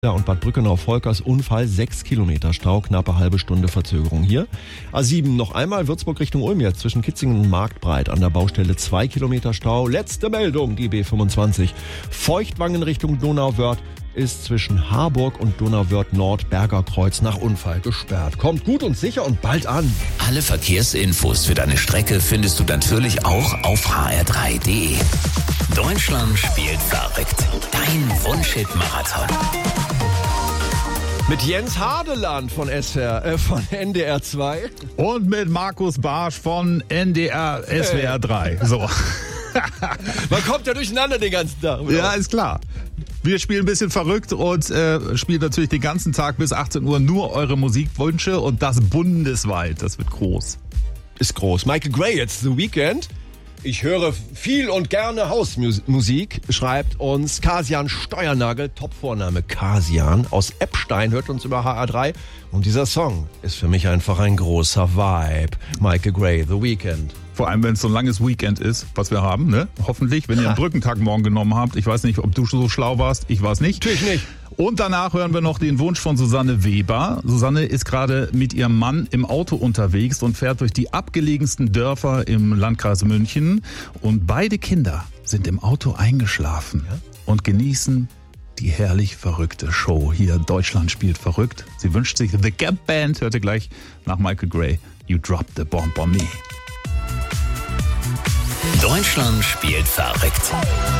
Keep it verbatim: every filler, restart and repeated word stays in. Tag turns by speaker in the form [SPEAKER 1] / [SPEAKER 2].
[SPEAKER 1] Und Bad Brückenau-Volkers Unfall, sechs Kilometer Stau, knappe halbe Stunde Verzögerung hier. A sieben noch einmal, Würzburg Richtung Ulm jetzt, zwischen Kitzingen und Marktbreit an der Baustelle zwei Kilometer Stau. Letzte Meldung, die B fünfundzwanzig. Feuchtwangen Richtung Donauwörth ist zwischen Harburg und Donauwörth Nord Berger Kreuz nach Unfall gesperrt. Kommt gut und sicher und bald an.
[SPEAKER 2] Alle Verkehrsinfos für deine Strecke findest du natürlich auch auf h r drei punkt d e. Deutschland spielt verrückt. Dein Wunschhit-Marathon.
[SPEAKER 1] Mit Jens Hadeland von, S R, äh, von N D R zwei.
[SPEAKER 3] Und mit Markus Barsch von N D R S W R drei. So.
[SPEAKER 1] Man kommt ja durcheinander den ganzen Tag. Oder?
[SPEAKER 3] Ja, ist klar. Wir spielen ein bisschen verrückt und äh, spielen natürlich den ganzen Tag bis achtzehn Uhr nur eure Musikwünsche und das bundesweit. Das wird groß.
[SPEAKER 1] Ist groß. Michael Gray jetzt, The Weekend. Ich höre viel und gerne Hausmusik, schreibt uns Kasian Steuernagel, Top-Vorname Kasian aus Eppstein, hört uns über H R drei. Und dieser Song ist für mich einfach ein großer Vibe. Michael Gray, The Weekend.
[SPEAKER 3] Vor allem, wenn es so ein langes Weekend ist, was wir haben, ne? Hoffentlich, wenn ihr einen Brückentag morgen genommen habt. Ich weiß nicht, ob du so schlau warst. Ich war es nicht.
[SPEAKER 1] Natürlich nicht.
[SPEAKER 3] Und danach hören wir noch den Wunsch von Susanne Weber. Susanne ist gerade mit ihrem Mann im Auto unterwegs und fährt durch die abgelegensten Dörfer im Landkreis München. Und beide Kinder sind im Auto eingeschlafen und genießen die herrlich verrückte Show. Hier, Deutschland spielt verrückt. Sie wünscht sich The Gap Band. Hört ihr gleich nach Michael Gray. You dropped the bomb on me.
[SPEAKER 2] Deutschland spielt verrückt.